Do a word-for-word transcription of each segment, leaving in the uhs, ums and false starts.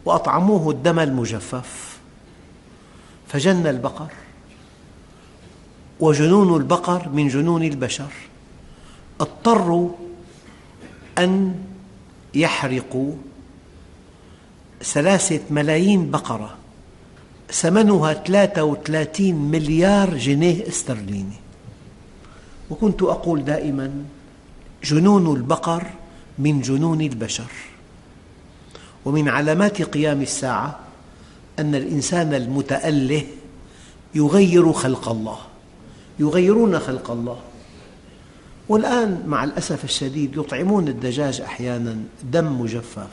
وأطعموه الدم المجفف فجن البقر، وجنون البقر من جنون البشر، اضطروا أن يحرقوا ثلاثة ملايين بقرة ثمنها ثلاثة وثلاثين مليار جنيه استرليني. وكنت أقول دائما جنون البقر من جنون البشر. ومن علامات قيام الساعة أن الإنسان المتأله يغير خلق الله، يغيرون خلق الله. والآن مع الأسف الشديد يطعمون الدجاج أحيانا دم مجفف،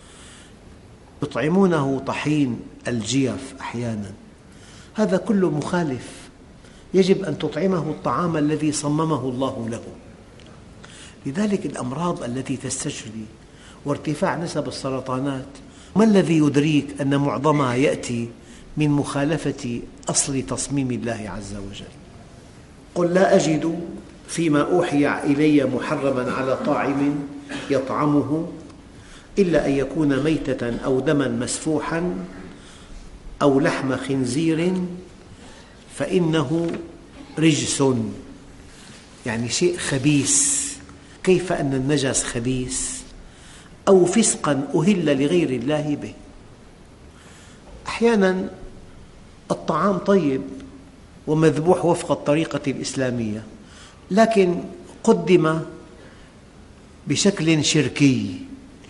يطعمونه طحين الجيف أحيانا. هذا كله مخالف. يجب أن تطعمه الطعام الذي صممه الله له. لذلك الأمراض التي تستشري وارتفاع نسب السرطانات، ما الذي يدريك أن معظمها يأتي من مخالفة أصل تصميم الله عز وجل؟ قل لا أجد فيما أوحي إلي محرما على طاعم يطعمه إلا أن يكون ميتة أو دما مسفوحا أو لحم خنزير فإنه رجس، يعني شيء خبيث. كيف أن النجس خبيث؟ أو فسقا أهل لغير الله به. أحيانا الطعام طيب ومذبوح وفق الطريقة الإسلامية، لكن قدم بشكل شركي.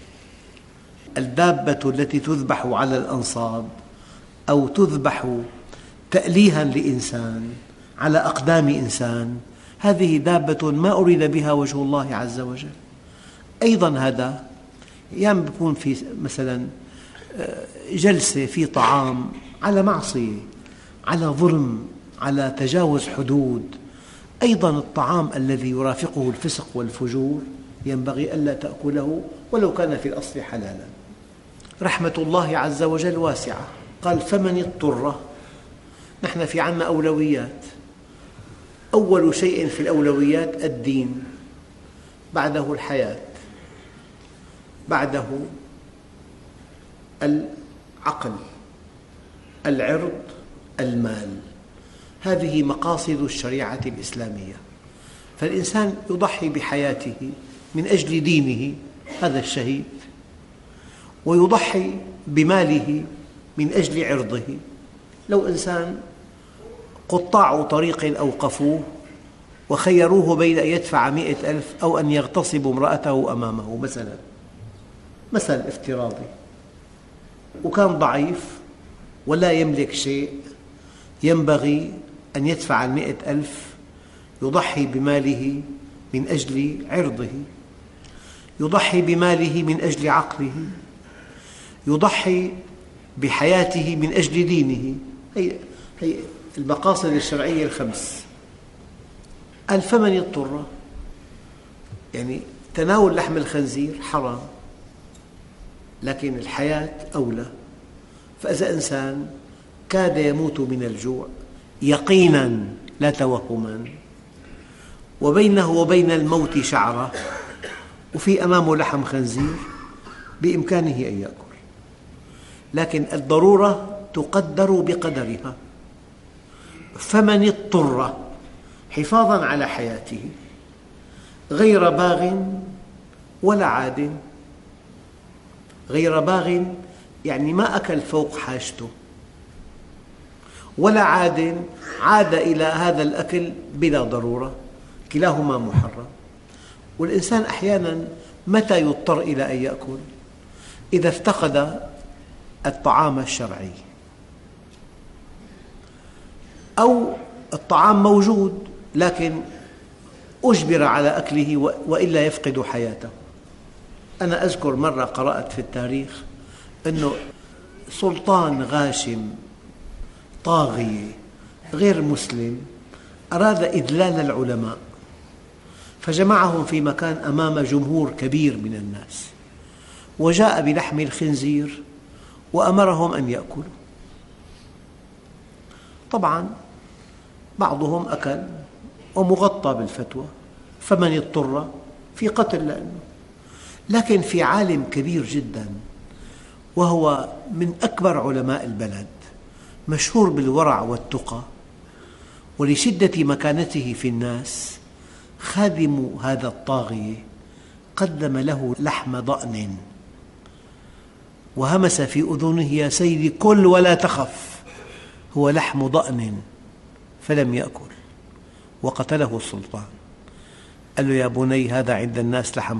الدابة التي تذبح على الأنصاب أو تذبح تأليها لإنسان على أقدام إنسان، هذه دابة ما أريد بها وجه الله عز وجل. أيضا هذا أحيانا يكون في مثلا جلسة في طعام على معصية، على ظلم، على تجاوز حدود. أيضا الطعام الذي يرافقه الفسق والفجور ينبغي ألا تأكله ولو كان في الأصل حلالا. رحمة الله عز وجل واسعة، قال فمن اضطر. نحن في عنا أولويات. أول شيء في الأولويات الدين، بعده الحياة، بعده العقل، العرض، المال. هذه مقاصد الشريعة الإسلامية. فالإنسان يضحي بحياته من أجل دينه، هذا الشهيد، ويضحي بماله من أجل عرضه. لو إنسان قطاع طريق أوقفوه وخيروه بين أن يدفع مئة ألف أو أن يغتصب امرأته أمامه مثلا، مثل افتراضي، وكان ضعيف ولا يملك شيء، ينبغي أن يدفع المئة ألف، يضحي بماله من أجل عرضه، يضحي بماله من أجل عقله، يضحي بحياته من أجل دينه. هي, هي المقاصد الشرعية الخمس. قال فمن اضطر، يعني تناول لحم الخنزير حرام، لكن الحياة أولى. فإذا إنسان كاد يموت من الجوع يقينا لا توهما، وبينه وبين الموت شعرة، وفي أمامه لحم خنزير، بإمكانه أن يأكل. لكن الضرورة تقدر بقدرها. فمن اضطر حفاظا على حياته غير باغ ولا عاد. غير باغ يعني ما أكل فوق حاجته، ولا عاد عاد إلى هذا الأكل بلا ضرورة، كلاهما محرم. والإنسان أحيانا متى يضطر إلى أن يأكل؟ إذا افتقد الطعام الشرعي، أو الطعام موجود لكن أجبر على أكله وإلا يفقد حياته. أنا أذكر مرة قرأت في التاريخ أنه سلطان غاشم طاغية غير مسلم أراد إذلال العلماء، فجمعهم في مكان أمام جمهور كبير من الناس، وجاء بلحم الخنزير وأمرهم أن يأكلوا. طبعا بعضهم أكل ومغطى بالفتوى، فمن اضطر في قتل لأنه. لكن في عالم كبير جدا وهو من أكبر علماء البلد، مشهور بالورع والتقى، ولشدة مكانته في الناس خادم هذا الطاغية قدم له لحم ضأن وهمس في أذنه: يا سيدي كل ولا تخف، هو لحم ضأن، فلم يأكل وقتله السلطان. قال له: يا بني، هذا عند الناس لحم